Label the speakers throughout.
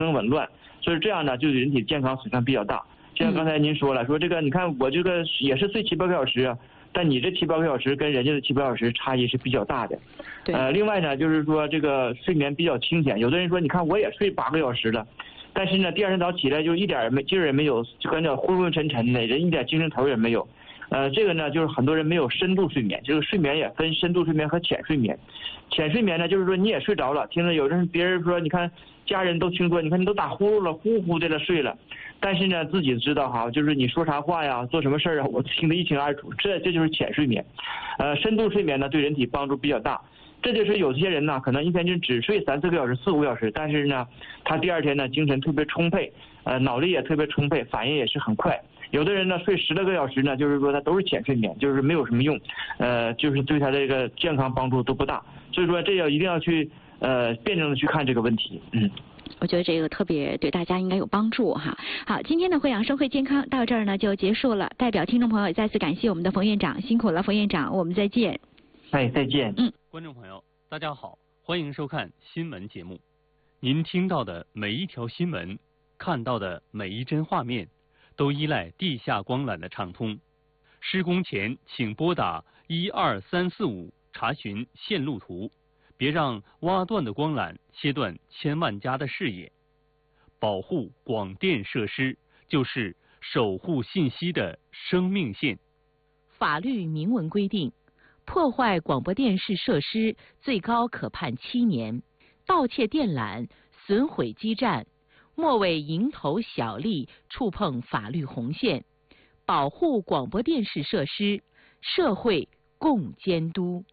Speaker 1: 衡紊乱，所以这样呢，就对人体健康损伤比较大。就像刚才您说了，说这个你看我这个也是睡7、8个小时啊，但你这7、8个小时跟人家的7、8小时差异是比较大的。另外呢，就是说这个睡眠比较清闲，有的人说你看我也睡8个小时了，但是呢第二天早起来就一点劲儿也没有，就感觉昏昏沉沉的，人一点精神头也没有。这个呢，就是很多人没有深度睡眠，这个睡眠也分深度睡眠和浅睡眠。浅睡眠呢，就是说你也睡着了，听着有人别人说，你看家人都听说，你看你都打呼噜了，呼呼的了睡了，但是呢自己知道哈，就是你说啥话呀，做什么事啊，我听得一清二楚，这就是浅睡眠。深度睡眠呢，对人体帮助比较大。这就是有些人呢，可能一天就只睡3、4个小时、4、5个小时，但是呢，他第二天呢精神特别充沛，脑力也特别充沛，反应也是很快。有的人呢睡10来个小时呢，就是说他都是浅睡眠，就是没有什么用，就是对他这个健康帮助都不大。所以说这一定要去辩证的去看这个问题。
Speaker 2: 我觉得这个特别对大家应该有帮助哈。好，今天的惠阳生活健康到这儿呢就结束了。代表听众朋友也再次感谢我们的冯院长，辛苦了，冯院长，我们再见。
Speaker 1: 再见。
Speaker 3: 观众朋友，大家好，欢迎收看新闻节目。您听到的每一条新闻，看到的每一帧画面，都依赖地下光缆的畅通。施工前请拨打12345查询线路图，别让挖断的光缆切断千万家的视野。保护广电设施就是守护信息的生命线。
Speaker 4: 法律明文规定，破坏广播电视设施最高可判7年，盗窃电缆、损毁基站，莫为蝇头小利触碰法律红线。保护广播电视设施，社会共监督。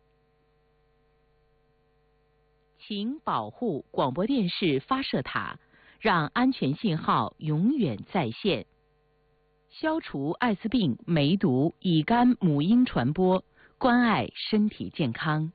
Speaker 4: 请保护广播电视发射塔，让安全信号永远在线。消除艾滋病、梅毒、乙肝母婴传播，关爱身体健康。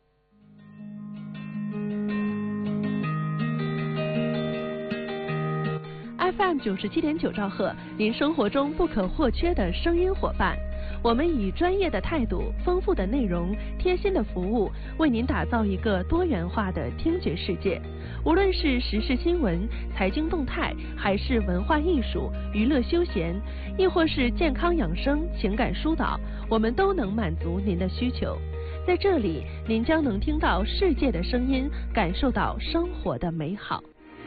Speaker 5: FM 97.9兆赫，您生活中不可或缺的声音伙伴。我们以专业的态度、丰富的内容、贴心的服务，为您打造一个多元化的听觉世界。无论是时事新闻、财经动态，还是文化艺术、娱乐休闲，亦或是健康养生、情感疏导，我们都能满足您的需求。在这里，您将能听到世界的声音，感受到生活的美好。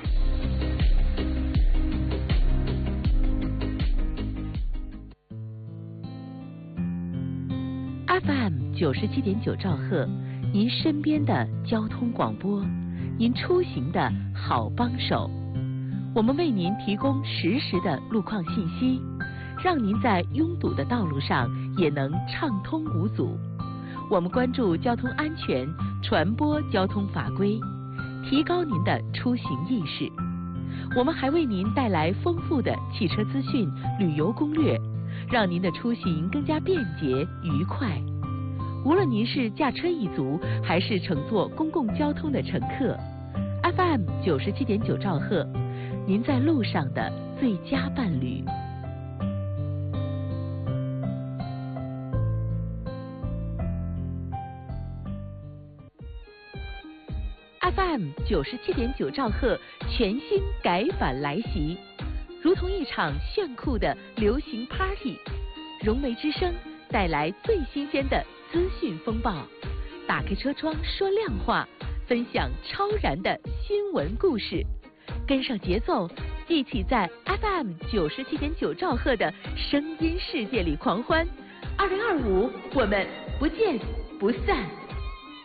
Speaker 4: FM 97.9兆赫，您身边的交通广播，您出行的好帮手。我们为您提供实时的路况信息，让您在拥堵的道路上也能畅通无阻。我们关注交通安全，传播交通法规，提高您的出行意识。我们还为您带来丰富的汽车资讯、旅游攻略，让您的出行更加便捷愉快。无论您是驾车一族，还是乘坐公共交通的乘客， FM 97.9兆赫，您在路上的最佳伴侣。FM 97.9兆赫全新改版来袭，如同一场炫酷的流行 Party， 融媒之声带来最新鲜的资讯风暴，打开车窗说亮话，分享超燃的新闻故事，跟上节奏，一起在 FM 97.9兆赫的声音世界里狂欢。2025，我们不见不散。